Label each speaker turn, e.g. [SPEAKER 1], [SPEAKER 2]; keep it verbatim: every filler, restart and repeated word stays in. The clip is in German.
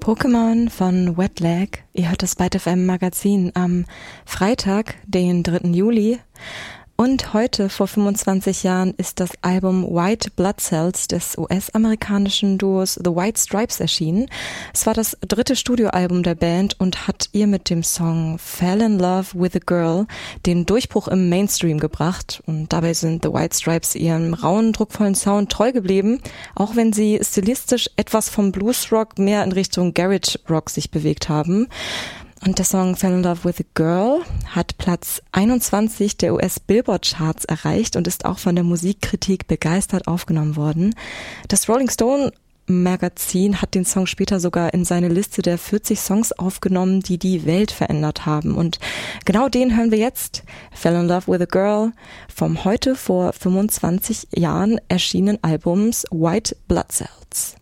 [SPEAKER 1] Pokémon von Wet Leg. Ihr hört das Byte F M Magazin am Freitag, den dritten Juli. Und heute, vor fünfundzwanzig Jahren, ist das Album White Blood Cells des U S-amerikanischen Duos The White Stripes erschienen. Es war das dritte Studioalbum der Band und hat ihr mit dem Song Fell in Love with a Girl den Durchbruch im Mainstream gebracht. Und dabei sind The White Stripes ihrem rauen, druckvollen Sound treu geblieben, auch wenn sie stilistisch etwas vom Bluesrock mehr in Richtung Garage Rock sich bewegt haben. Und der Song Fell in Love with a Girl hat Platz einundzwanzig der U S-Billboard-Charts erreicht und ist auch von der Musikkritik begeistert aufgenommen worden. Das Rolling Stone Magazin hat den Song später sogar in seine Liste der vierzig Songs aufgenommen, die die Welt verändert haben. Und genau den hören wir jetzt. Fell in Love with a Girl vom heute vor fünfundzwanzig Jahren erschienenen Albums White Blood Cells.